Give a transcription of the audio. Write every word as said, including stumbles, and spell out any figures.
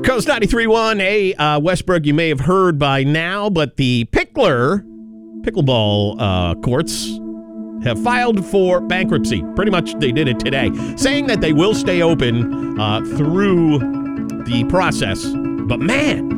Coast ninety-three point one. Hey, uh, Westbrook, you may have heard by now, but the Pickler pickleball uh, courts have filed for bankruptcy. Pretty much they did it today, saying that they will stay open uh, through the process. But man,